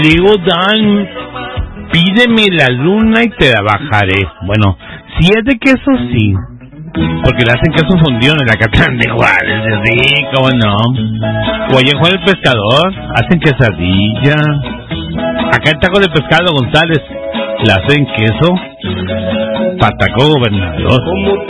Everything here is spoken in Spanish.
Digo, Dan, pídeme la luna y te la bajaré. Bueno, si es de queso, sí. Porque le hacen queso fundido en la Catán de Juárez, sí, cómo no. O allá en Juan el Pescador, hacen quesadilla. Acá en Taco de Pescado González, le hacen queso. Pataco Gobernador.